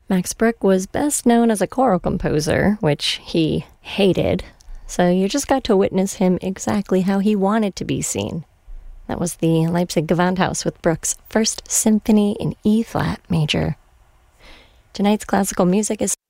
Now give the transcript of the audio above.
Max Bruch was best known as a choral composer, which he hated, so you just got to witness him exactly how he wanted to be seen. That was the Leipzig Gewandhaus with Bruch's First Symphony in E-flat major. Tonight's classical music is